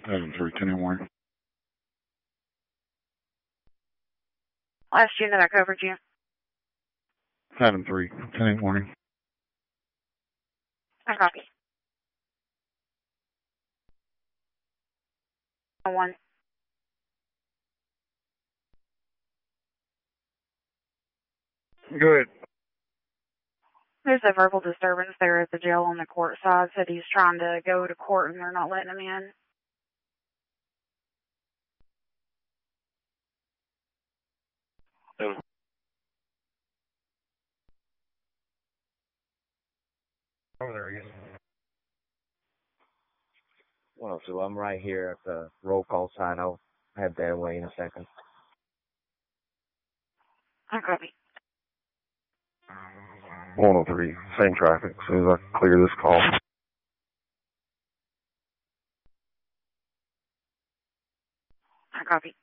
7-3, 10 warning. Last unit, I covered you. 7-3, 10 warning. I copy. 1. Go ahead. There's a verbal disturbance there at the jail on the court side. Said he's trying to go to court and they're not letting him in. Over there again. Well, so I'm right here at the roll call sign. I'll have that away in a second. I copy. 103, same traffic. As soon as I clear this call. I copy.